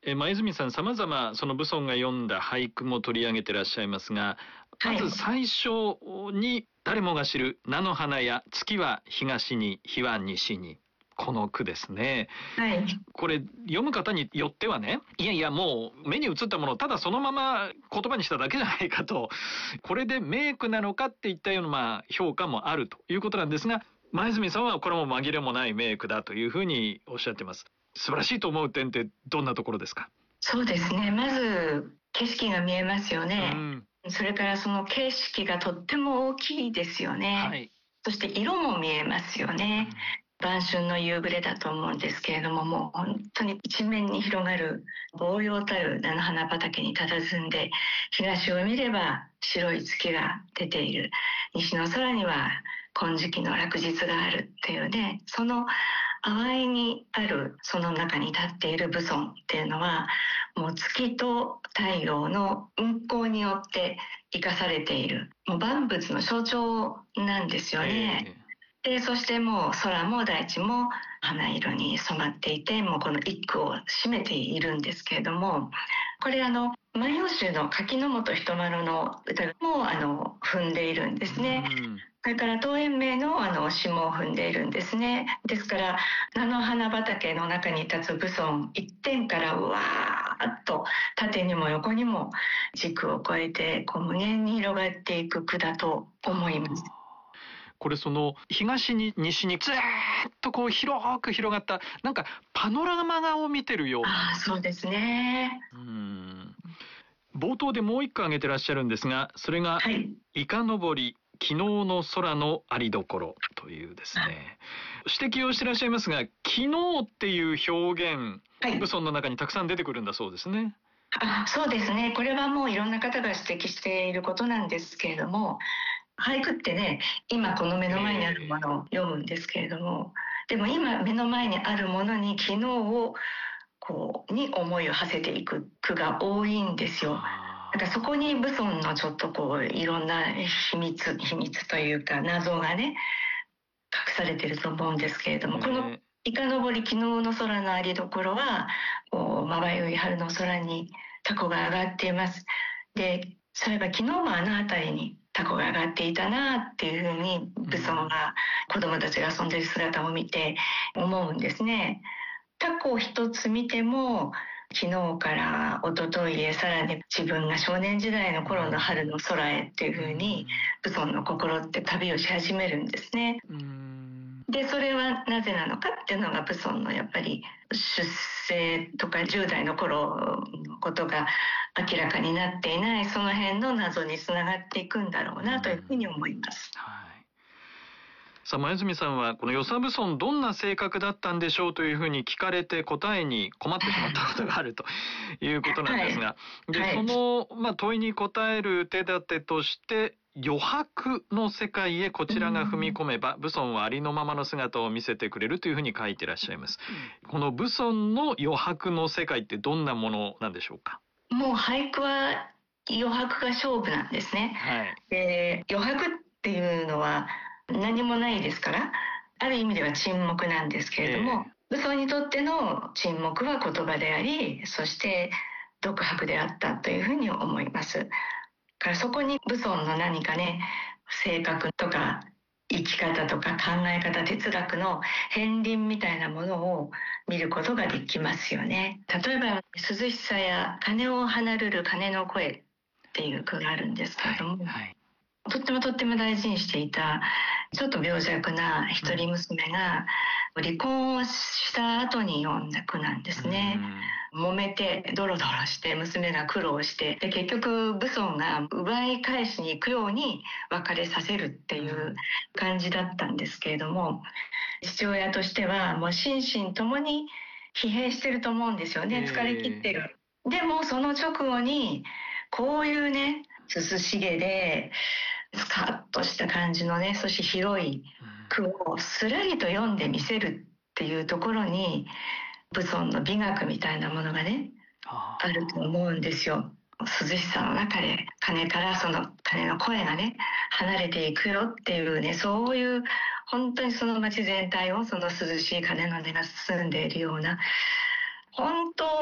前泉さん、様々その蕪村が読んだ俳句も取り上げてらっしゃいますが、まず最初に誰もが知る菜の花や月は東に日は西に。この句ですね。 はい。 これ読む方によってはね、いやいやもう目に映ったものをただそのまま言葉にしただけじゃないかと、これで名句なのかっていったような評価もあるということなんですが、前泉さんはこれも紛れもない名句だというふうにおっしゃってます。素晴らしいと思う点ってどんなところですか？ そうですね。まず景色が見えますよね。それからその景色がとっても大きいですよね。 はい。 そして色も見えますよね。晩春の夕暮れだと思うんですけれども、もう本当に一面に広がる望洋たる菜の花畑に佇んで、東を見れば白い月が出ている。西の空には金色の落日があるっていうね、その淡いにあるその中に立っている蕪村っていうのは、もう月と太陽の運行によって生かされている、もう万物の象徴なんですよね。で、そしてもう空も大地も花色に染まっていて、もうこの一句を占めているんですけれども、これ万葉集の柿本人丸の歌も踏んでいるんですね。それから陶淵明の詩も踏んでいるんですね。ですから菜の花畑の中に立つ蕪村一点からうわーっと縦にも横にも軸を越えてこう無限に広がっていく句だと思います。 これその東に西にずーっとこう広く広がったなんかパノラマ画を見てるような。 そうですね。 冒頭でもう一個挙げてらっしゃるんですが、それが、いかのぼり昨日の空のありどころというですね、指摘をしてらっしゃいますが、昨日っていう表現、蕪村の中にたくさん出てくるんだそうですね。 そうですね。これはもういろんな方が指摘していることなんですけれども、俳句ってね、今この目の前にあるものを読むんですけれども、でも今目の前にあるものに昨日をに思いを馳せていく句が多いんですよ。だからそこに蕪村のちょっといろんな秘密というか謎がね、隠されていると思うんですけれども、このいかのぼり昨日の空のありどころは、まばゆい春の空にタコが上がっています。で、そういえば昨日もあの辺りにタコが上がっていたなっていうふうに蕪村が子供たちが遊んでいる姿を見て思うんですね。タコ一つ見ても昨日から一昨日へ、さらに自分が少年時代の頃の春の空へっていうふうに蕪村の心って旅をし始めるんですね。で、それはなぜなのかっていうのが蕪村のやっぱり出生とか10代の頃のことが明らかになっていない、その辺の謎につながっていくんだろうなというふうに思います。 さあ、前泉さんはこの与謝蕪村どんな性格だったんでしょうというふうに聞かれて答えに困ってしまったことがあるということなんですが、で、その、問いに答える手立てとして余白の世界へこちらが踏み込めば、蕪村はありのままの姿を見せてくれるというふうに書いていらっしゃいます。この蕪村の余白の世界ってどんなものなんでしょうか？ もう俳句は余白が勝負なんですね。で、余白っていうのは何もないですから、ある意味では沈黙なんですけれども、蕪村にとっての沈黙は言葉であり、そして独白であったというふうに思います。からそこに蕪村の何かね、性格とか生き方とか考え方、哲学の片鱗みたいなものを見ることができますよね。例えば涼しさや鐘を離れる鐘の声っていう句があるんですけれども、とっても大事にしていたちょっと病弱な一人娘が離婚をした後に読んだ句なんですね。揉めてドロドロして娘が苦労して、で結局蕪村が奪い返しに行くように別れさせるっていう感じだったんですけれども、父親としてはもう心身ともに疲弊してると思うんですよね。疲れ切ってる。でもその直後にこういうね、涼しげでスカッとした感じのね、そして広い句をすらりと読んでみせるっていうところに蕪村の美学みたいなものがね、あると思うんですよ。涼しさの中で鐘からその鐘の声がね離れていくよっていうね、そういう本当にその街全体をその涼しい鐘の音が包んでいるような、本当